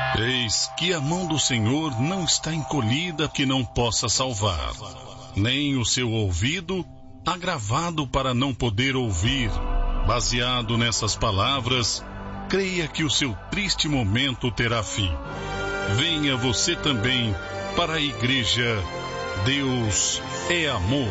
Eis que a mão do Senhor não está encolhida que não possa salvar, nem o seu ouvido agravado para não poder ouvir. Baseado nessas palavras, creia que o seu triste momento terá fim. Venha você também para a igreja Deus é Amor.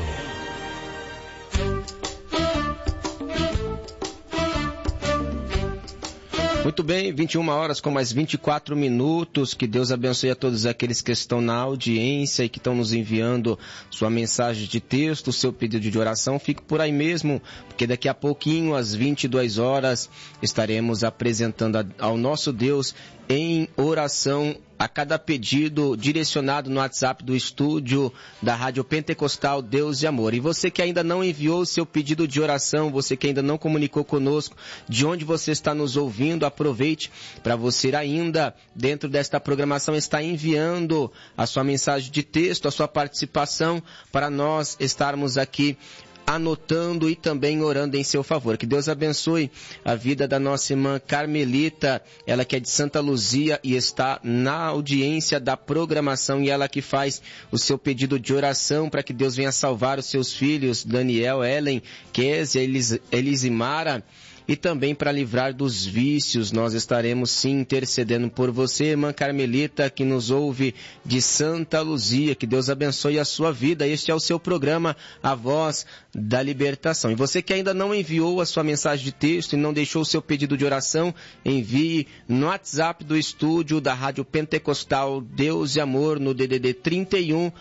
Muito bem, 21 horas com mais 24 minutos. Que Deus abençoe a todos aqueles que estão na audiência e que estão nos enviando sua mensagem de texto, seu pedido de oração. Fique por aí mesmo, porque daqui a pouquinho, às 22 horas, estaremos apresentando ao nosso Deus em oração a cada pedido direcionado no WhatsApp do estúdio da Rádio Pentecostal Deus e Amor. E você que ainda não enviou o seu pedido de oração, você que ainda não comunicou conosco, de onde você está nos ouvindo, aproveite para você ainda, dentro desta programação, estar enviando a sua mensagem de texto, a sua participação, para nós estarmos aqui anotando e também orando em seu favor. Que Deus abençoe a vida da nossa irmã Carmelita, ela que é de Santa Luzia e está na audiência da programação, e ela que faz o seu pedido de oração para que Deus venha salvar os seus filhos, Daniel, Ellen, Késia, Elisimara, e também para livrar dos vícios. Nós estaremos sim intercedendo por você, irmã Carmelita, que nos ouve de Santa Luzia. Que Deus abençoe a sua vida. Este é o seu programa, A Voz da Libertação. E você que ainda não enviou a sua mensagem de texto e não deixou o seu pedido de oração, envie no WhatsApp do estúdio da Rádio Pentecostal Deus e Amor, no DDD 31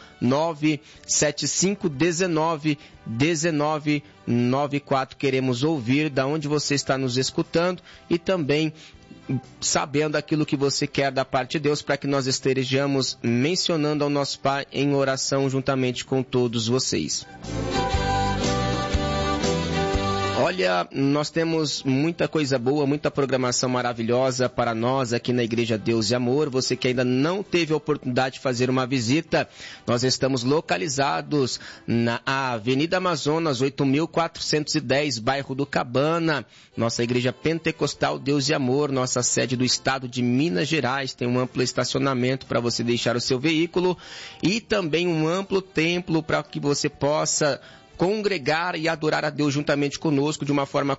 97519 1994. Queremos ouvir da onde você está nos escutando e também sabendo aquilo que você quer da parte de Deus, para que nós estejamos mencionando ao nosso Pai em oração juntamente com todos vocês. Olha, nós temos muita coisa boa, muita programação maravilhosa para nós aqui na Igreja Deus e Amor. Você que ainda não teve a oportunidade de fazer uma visita, nós estamos localizados na Avenida Amazonas, 8.410, bairro do Cabana. Nossa Igreja Pentecostal Deus e Amor, nossa sede do estado de Minas Gerais. Tem um amplo estacionamento para você deixar o seu veículo e também um amplo templo para que você possa congregar e adorar a Deus juntamente conosco de uma forma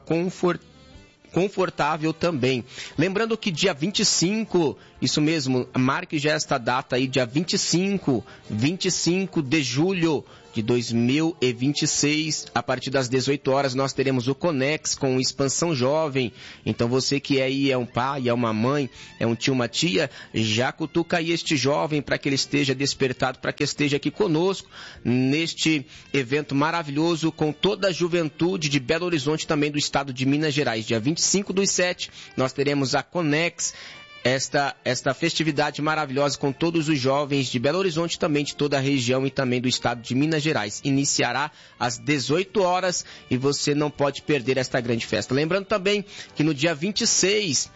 confortável também. Lembrando que dia 25, isso mesmo, marque já esta data aí, dia 25 de julho de 2026, a partir das 18 horas, nós teremos o Conex com Expansão Jovem. Então você que aí é um pai, é uma mãe, é um tio, uma tia, já cutuca aí este jovem para que ele esteja despertado, para que esteja aqui conosco neste evento maravilhoso com toda a juventude de Belo Horizonte, também do estado de Minas Gerais. Dia 25/7, nós teremos a Conex, esta festividade maravilhosa com todos os jovens de Belo Horizonte, também de toda a região e também do estado de Minas Gerais. Iniciará às 18 horas e você não pode perder esta grande festa. Lembrando também que no dia 26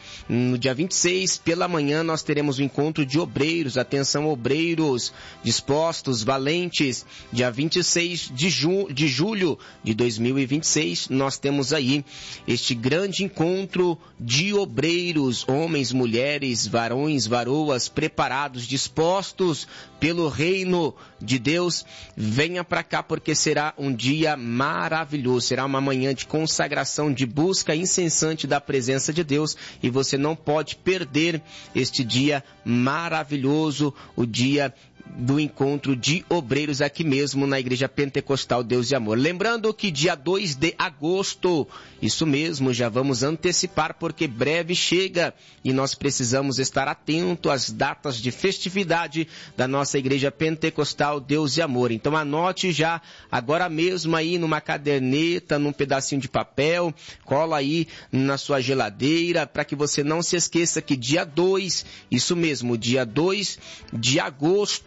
pela manhã, nós teremos o encontro de obreiros. Atenção, obreiros dispostos, valentes. Dia 26 de julho de 2026, nós temos aí este grande encontro de obreiros, homens, mulheres, varões, varoas, preparados, dispostos pelo reino de Deus. Venha para cá, porque será um dia maravilhoso, será uma manhã de consagração, de busca incessante da presença de Deus, e você não pode perder este dia maravilhoso, o dia do encontro de obreiros aqui mesmo na Igreja Pentecostal Deus e Amor. Lembrando que dia 2 de agosto, isso mesmo, já vamos antecipar porque breve chega e nós precisamos estar atento às datas de festividade da nossa Igreja Pentecostal Deus e Amor. Então anote já agora mesmo aí numa caderneta, num pedacinho de papel, cola aí na sua geladeira para que você não se esqueça que dia 2, isso mesmo, dia 2 de agosto,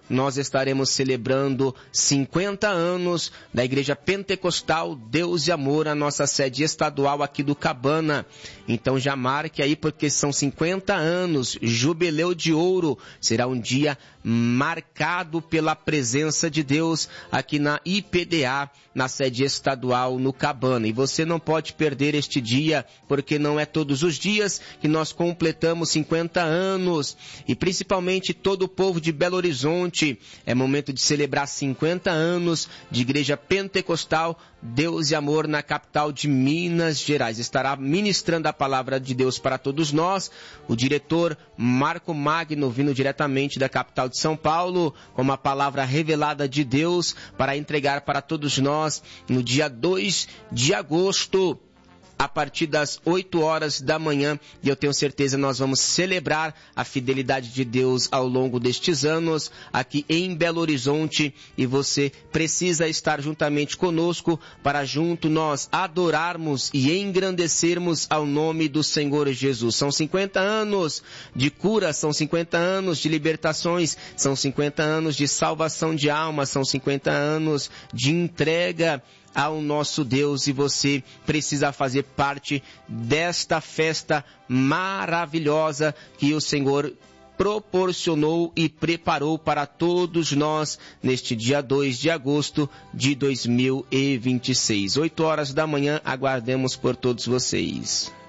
nós estaremos celebrando 50 anos da Igreja Pentecostal Deus e Amor, a nossa sede estadual aqui do Cabana. Então já marque aí, porque são 50 anos, jubileu de ouro. Será um dia marcado pela presença de Deus aqui na IPDA, na sede estadual no Cabana. E você não pode perder este dia, porque não é todos os dias que nós completamos 50 anos. E principalmente todo o povo de Belo Horizonte, é momento de celebrar 50 anos de Igreja Pentecostal Deus e Amor na capital de Minas Gerais. Estará ministrando a palavra de Deus para todos nós o diretor Marco Magno, vindo diretamente da capital de São Paulo, com uma palavra revelada de Deus para entregar para todos nós no dia 2 de agosto, a partir das 8 horas da manhã, e eu tenho certeza nós vamos celebrar a fidelidade de Deus ao longo destes anos aqui em Belo Horizonte, e você precisa estar juntamente conosco para junto nós adorarmos e engrandecermos ao nome do Senhor Jesus. São 50 anos de cura, são 50 anos de libertações, são 50 anos de salvação de almas, são 50 anos de entrega ao nosso Deus, e você precisa fazer parte desta festa maravilhosa que o Senhor proporcionou e preparou para todos nós neste dia 2 de agosto de 2026. 8 horas da manhã, aguardemos por todos vocês.